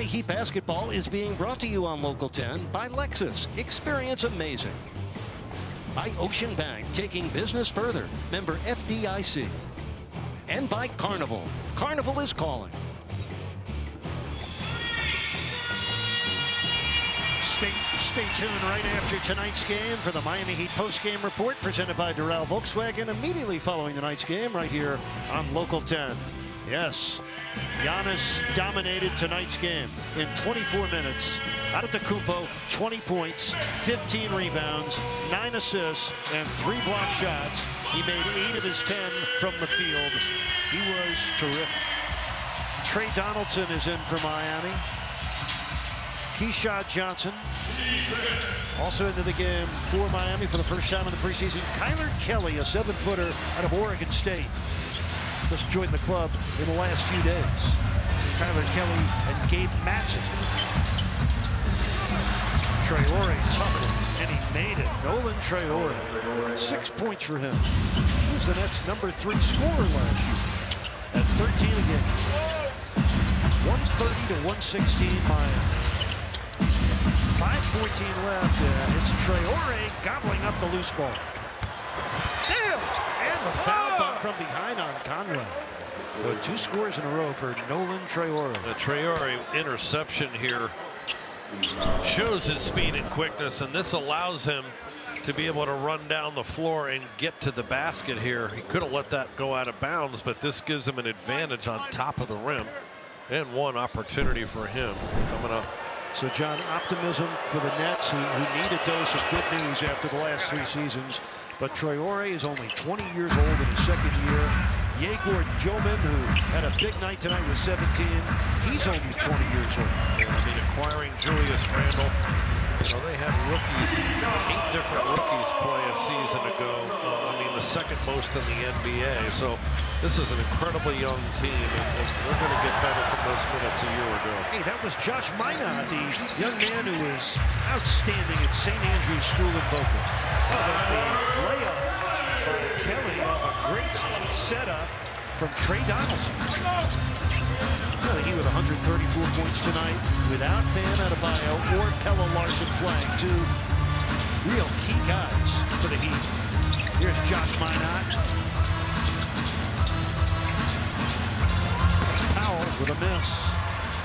Miami Heat basketball is being brought to you on Local 10 by Lexus. Experience amazing. By Ocean Bank, taking business further. Member FDIC. And by Carnival. Carnival is calling. Stay tuned right after tonight's game for the Miami Heat post-game report presented by Doral Volkswagen immediately following tonight's game right here on Local 10. Yes, Giannis dominated tonight's game in 24 minutes. Antetokounmpo, 20 points, 15 rebounds, 9 assists, and 3 block shots. He made 8 of his 10 from the field. He was terrific. Trey Donaldson is in for Miami. Keyshawn Johnson also into the game for Miami for the first time in the preseason. Kyler Kelly, a 7-footer out of Oregon State, just joined the club in the last few days. Kyler Kelly and Gabe Matson. Traore tough, and he made it. Nolan Traore, 6 points for him. He was the Nets' number 3 scorer last year at 13 a game. 130 to 116 Miami. 5:14 left, and it's Traore gobbling up the loose ball. Damn! And the foul bump from behind on Conway. So 2 scores in a row for Nolan Traore. The Traore interception here shows his speed and quickness, and this allows him to be able to run down the floor and get to the basket here. He could have let that go out of bounds, but this gives him an advantage on top of the rim, and one opportunity for him coming up. So, John, optimism for the Nets, who need a dose of good news after the last 3 seasons. But Traore is only 20 years old in his 2nd year. Yegor Joman, who had a big night tonight with 17, he's only 20 years old. Yeah, I mean, acquiring Julius Randle, they had rookies, 8 different rookies play a season ago. I mean, the 2nd most in the NBA. So this is an incredibly young team, and they're going to get better from those minutes a year ago. Hey, that was Josh Minot, the young man who was outstanding at St. Andrew's School in Boca. The layup by Kelly off a great setup from Trey Donaldson. Well, he with 134 points tonight without Bam Adebayo or Pelle Larsson playing, 2 real key guys for the Heat. Here's Josh Minot. It's Powell with a miss.